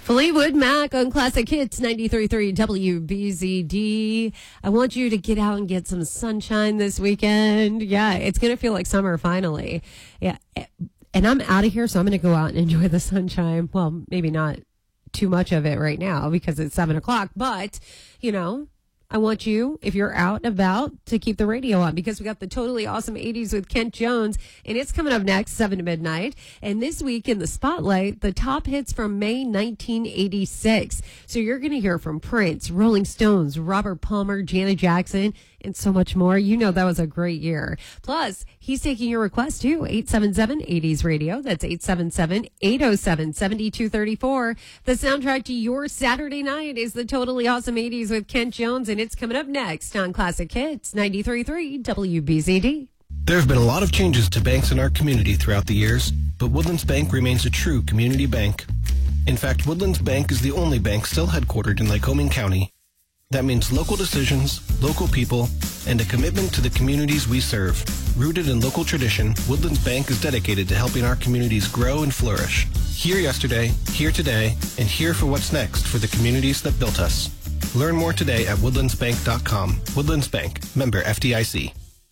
Fleetwood Mac on Classic Hits 93.3 WBZD. I want you to get out and get some sunshine this weekend. Yeah, it's going to feel like summer finally. Yeah, and I'm out of here, so I'm going to go out and enjoy the sunshine. Well, maybe not too much of it right now because it's 7 o'clock, but, you know, I want you, if you're out and about, to keep the radio on because we got the totally awesome 80s with Kent Jones, and it's coming up next, 7 to midnight. And this week in the Spotlight, the top hits from May 1986. So you're going to hear from Prince, Rolling Stones, Robert Palmer, Janet Jackson, and so much more. You know that was a great year. Plus, he's taking your request too. 877-80s radio. That's 877-807-7234. The soundtrack to your Saturday night is the totally awesome 80s with Kent Jones, and it's coming up next on Classic Hits 93.3 WBZD. There have been a lot of changes to banks in our community throughout the years, but Woodlands Bank remains a true community bank. In fact, Woodlands Bank is the only bank still headquartered in Lycoming County. That means local decisions, local people, and a commitment to the communities we serve. Rooted in local tradition, Woodlands Bank is dedicated to helping our communities grow and flourish. Here yesterday, here today, and here for what's next for the communities that built us. Learn more today at woodlandsbank.com. Woodlands Bank, member FDIC.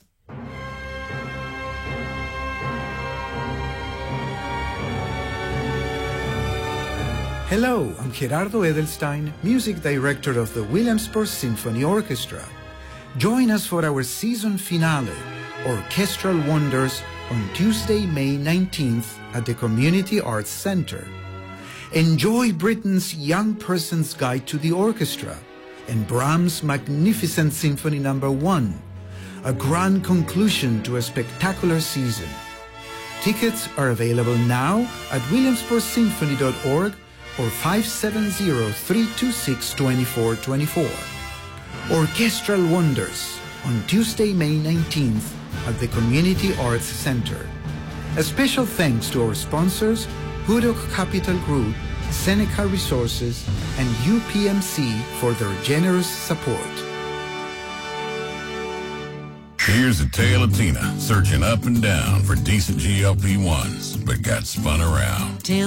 Hello, I'm Gerardo Edelstein, music director of the Williamsport Symphony Orchestra. Join us for our season finale, Orchestral Wonders, on Tuesday, May 19th at the Community Arts Center. Enjoy Britain's Young Person's Guide to the Orchestra and Brahms' magnificent Symphony No. 1, a grand conclusion to a spectacular season. Tickets are available now at williamsportsymphony.org or 570-326-2424. Orchestral Wonders on Tuesday, May 19th at the Community Arts Center. A special thanks to our sponsors, Hudok Capital Group, Seneca Resources, and UPMC for their generous support. Here's a tale of Tina searching up and down for decent GLP-1s, but got spun around.